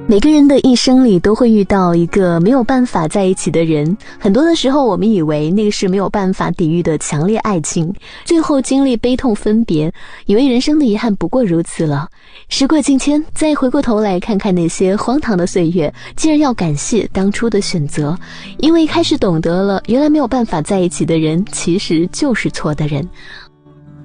每个人的一生里都会遇到一个没有办法在一起的人，很多的时候我们以为那个是没有办法抵御的强烈爱情，最后经历悲痛分别，以为人生的遗憾不过如此了。时过境迁，再回过头来看看那些荒唐的岁月，竟然要感谢当初的选择，因为开始懂得了，原来没有办法在一起的人其实就是错的人。